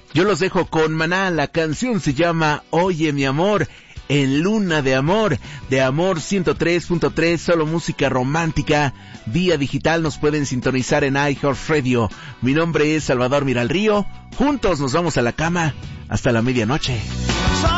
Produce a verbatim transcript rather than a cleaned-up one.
Yo los dejo con Maná, la canción se llama Oye mi amor, en Luna de Amor, de Amor ciento tres punto tres, solo música romántica, vía digital, nos pueden sintonizar en iHeartRadio. Mi nombre es Salvador Miralrío, juntos nos vamos a la cama hasta la medianoche.